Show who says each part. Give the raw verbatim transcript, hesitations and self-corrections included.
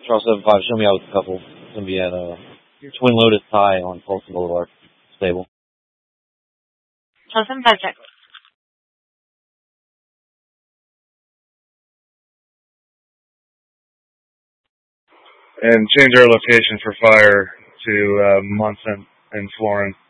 Speaker 1: Charles seven five, show me out with a couple. It's going to be at uh, Twin Lotus High on Folsom Boulevard. Stable.
Speaker 2: Charles seven five, check.
Speaker 3: And change our location for fire to uh, Munson and Florin.